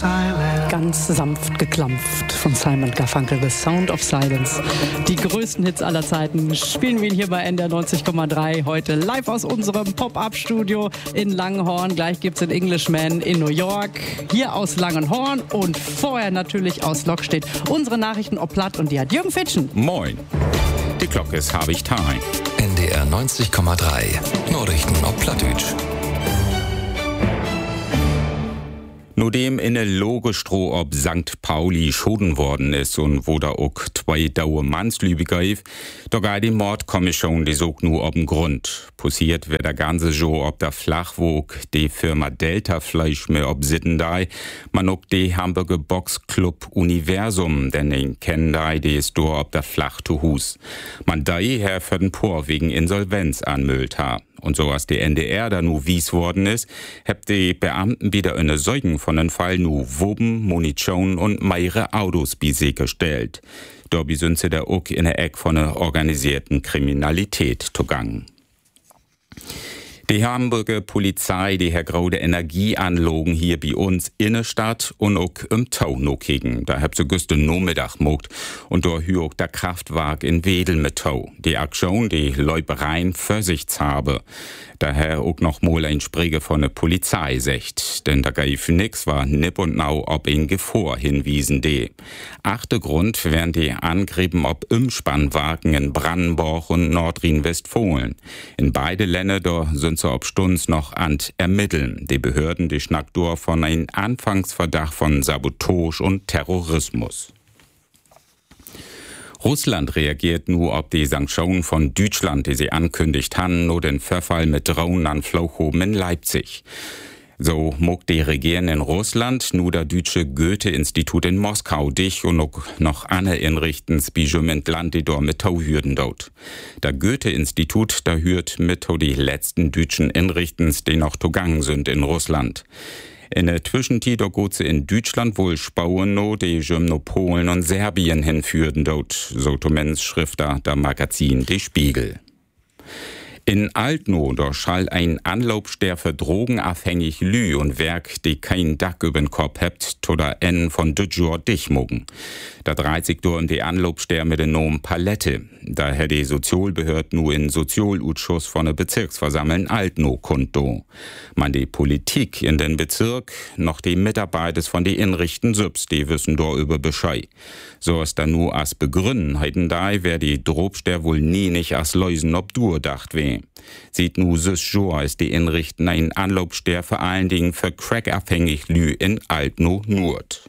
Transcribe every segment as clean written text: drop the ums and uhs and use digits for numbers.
silence. Ganz sanft geklampft von Simon Garfunkel, The Sound of Silence. Die größten Hits aller Zeiten spielen wir hier bei NDR 90,3. Heute live aus unserem Pop-Up-Studio in Langenhorn. Gleich gibt's den Englishman in New York. Hier aus Langenhorn und vorher natürlich aus Lok steht unsere Nachrichten ob Platt und die hat Jürgen Fitschen. Moin. Die Glocke ist habe ich Time. NDR 90,3. Nachrichten ob Plattdeutsch. Nur dem in der Logestroh ob St. Pauli schoden worden ist und wo da auch 2 Dauer Mannslübiger ist, da geht die Mordkommission die sog nur ob'n Grund. Passiert wer der ganze Jo ob der Flachwog, die Firma Delta Fleisch mehr ob Sittendei, man auch die Hamburger Boxclub Universum, denn den kennen da die ist do ob der Flach zu Hus. Man dei her für den Por wegen Insolvenz anmüllt ha. Und so was die NDR da nu wies worden ist, habt die Beamten wieder eine Zeugen von den Fall nu Woben, Munition und mehrere Autos bi sie gestellt. Dabei sind sie da auch in der Eck von der organisierten Kriminalität zugangen. Die Hamburger Polizei, die Herr Graude Energieanlagen hier bei uns in der Stadt und auch im Tau noch kriegen. Da habt sie gestern Nachmittag mogt und da hür auch der Kraftwerk in Wedel mit Tau. Die Aktion, die Läubereien Versichts habe. Daher auch noch mal ein Sprege von der Polizei secht. Denn da geif nix war nipp und nau ob in Gefahr hinwiesen de. Achte Grund wären die Angriffen ob Umspannwagen in Brandenburg und Nordrhein-Westfalen. In beide Länder da sind so ob Stunds noch an ermitteln. Die Behörden, die schnackt durch von einem Anfangsverdacht von Sabotage und Terrorismus. Russland reagiert nur auf die Sanktionen von Deutschland, die sie ankündigt haben, nur den Verfall mit Drohnen an Flughafen in Leipzig. So muckt die Regierung in Russland nur der deutsche Goethe-Institut in Moskau dich und noch andere Inrichtens Bijumint Land, die dort mit Tauhürden dort. Der Goethe-Institut, da hört mit die letzten deutschen Inrichtens, die noch zugangen sind in Russland. In der Zwischenzeit geht sie in Deutschland wohl spauen, no, die no Polen und Serbien hinführten dort, so zumindest Schrifter der Magazin Die Spiegel. In Altno, da schall ein Anlaufstär für drogenabhängig Lü und Werk, die kein Dach übern Kopf hebt, oder N von Dütjor dich mogen. Da dreht sich durch die Anlaufstär mit dem Namen Palette. Da hätte die Sozialbehörde nur in Sozialausschuss von der Bezirksversammlung Altno konto. Man die Politik in den Bezirk, noch die Mitarbeiter von die Inrichten Sübs, die wissen da über Bescheid. So ist da nur as begründen, heiten da, wer die Drobstär wohl nie nicht as Leusen ob durchdacht weh. Sieht nu süß jo, als die Inrichten ein Anlaufstär vor allen Dingen für crackabhängig Lü in Altno Nurt.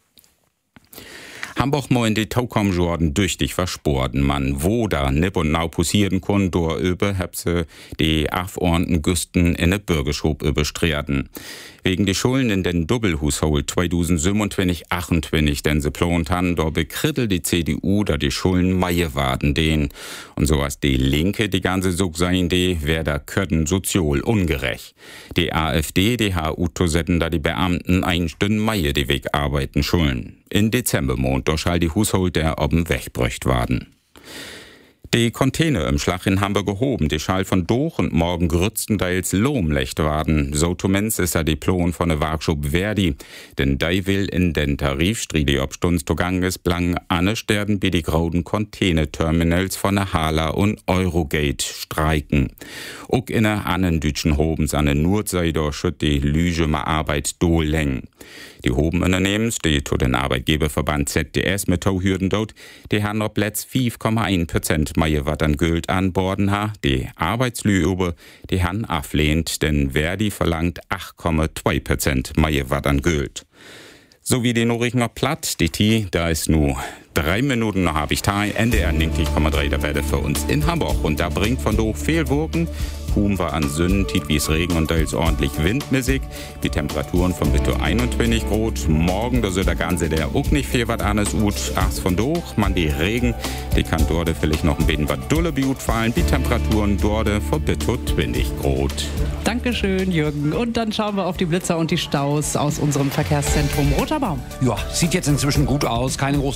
Hamburg mo in die Taukom Jordan durch dich versporten, man, wo da nipp und nau passieren kun, do über hab se die afordnten Güsten in ne Bürgerschop überstreten. Wegen die Schulden in den Doppelhaushalt 2027-28, denn sie plant han, da bekrittelt die CDU, da die Schulden Meier warten den. Und so als die Linke die ganze Sog sein, die wär da kötten sozial ungerecht. Die AfD, die HU setten da die Beamten ein Stünd Meier die Weg arbeiten Schulden. In Dezembermond, da schall die Haushalt der oben wegbröcht warten. Die Container im Schlag in Hamburg gehoben, die schall von Doch und morgen grütztenteils lomlecht werden. So zumindest ist der Plan von der Workshop Verdi. Denn die will in den Tarifstreit, die ob Stunds zugang ist, blang anne sterben wie die grauen Containerterminals von der Hala und Eurogate streiken. Auch in der annen deutschen Hobens an der Nordseite schütt die Lüge ma Arbeit dohleng. Die Hobenunternehmens, die zu den Arbeitgeberverband ZDS mit Tauhürden dort, die haben ob letzt 5,1% Meier wat an Geld anborden ha. Die Arbeitslübe, die han ablehnt, denn Verdi verlangt 8,2% Meier wat an Geld. So wie die Nachrichten noch platt, die T, da ist nur 3 Minuten, noch hab ich Teil, NDR 90,3 der Welle für uns in Hamburg. Und da bringt von do Fehlwirken, Hum war an Sünden, tit wie's Regen und da ist ordentlich Windmäßig. Die Temperaturen von bis zu 21 Grad. Morgen, da soll der ganze der auch nicht viel was anderes ut. Achs von doch, man die Regen, die kann dort vielleicht noch ein bisschen was dulle Biut fallen. Die Temperaturen dort von bis zu 20 Grad. Dankeschön, Jürgen. Und dann schauen wir auf die Blitzer und die Staus aus unserem Verkehrszentrum Roter Baum. Ja, sieht jetzt inzwischen gut aus, keine großen Verzögerungen.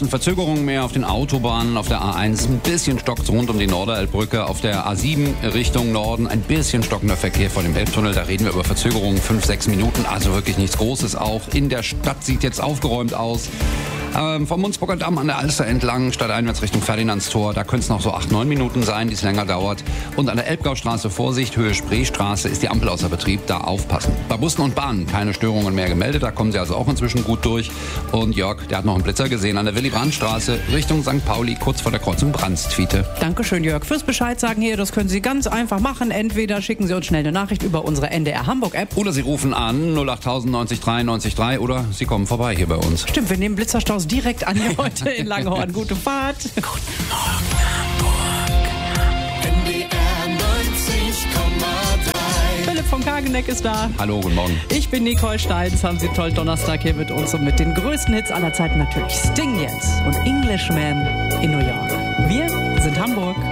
Verzögerungen mehr auf den Autobahnen, auf der A1 ein bisschen stockt rund um die Norderelbbrücke, auf der A7 Richtung Norden ein bisschen stockender Verkehr vor dem Elbtunnel, da reden wir über Verzögerungen 5-6 Minuten, also wirklich nichts Großes. Auch in der Stadt sieht jetzt aufgeräumt aus. Vom Munzburger Damm an der Alster entlang, stadteinwärts Richtung Ferdinandstor, da können es noch so 8-9 Minuten sein, die es länger dauert. Und an der Elbgaustraße, Vorsicht, Höhe Spreestraße, ist die Ampel außer Betrieb, da aufpassen. Bei Bussen und Bahnen keine Störungen mehr gemeldet, da kommen sie also auch inzwischen gut durch. Und Jörg, der hat noch einen Blitzer gesehen an der Willy-Brandt-Straße, Richtung St. Pauli, kurz vor der Kreuzung Brandstwiete. Dankeschön, Jörg, fürs Bescheid sagen hier. Das können Sie ganz einfach machen. Entweder schicken Sie uns schnell eine Nachricht über unsere NDR Hamburg-App. Oder Sie rufen an 08000 90 3 93 3 oder Sie kommen vorbei hier bei uns. Stimmt, wir nehmen Blitzerstaus direkt an hier heute in Langhorn. Gute Fahrt. Guten Morgen, Hamburg. NDR 90,3. Philipp von Kageneck ist da. Hallo, guten Morgen. Ich bin Nicole Steins. Haben Sie einen tollen Donnerstag hier mit uns und mit den größten Hits aller Zeiten natürlich. Sting jetzt und Englishman in New York. Wir sind Hamburg.